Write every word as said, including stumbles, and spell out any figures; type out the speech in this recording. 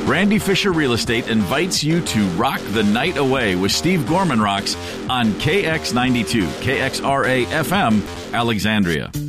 Randy Fisher Real Estate invites you to rock the night away with Steve Gorman Rocks on K X ninety-two, K X R A F M, Alexandria.